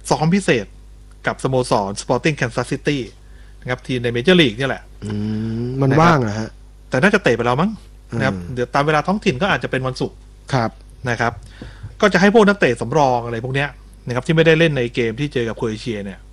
ซ้อมพิเศษกับสโมสร Sporting Kansas City นะครับทีมในเมเจอร์ลีกนี่แหละมันว่างเหรอฮะแต่น่าจะเตะไปแล้วมั้งนะครับเดี๋ยวตามเวลาท้องถิ่นก็อาจจะเป็นวันศุกร์ครับนะครับก็จะให้พวกนักเตะสำรองอะไรพวกเนี้ยนะครับที่ไม่ได้เล่นในเกมที่เจอกับโครเอเชียเนี่ย